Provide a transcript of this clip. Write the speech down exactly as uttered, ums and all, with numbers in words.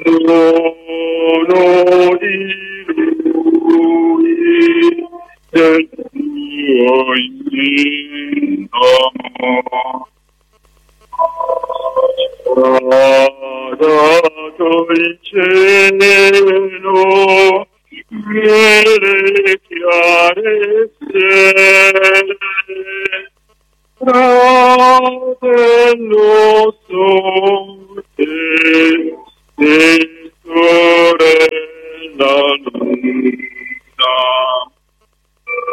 sono di lui, del tuo inno. Dato il cielo, vele chiare stelle, fratello sorte,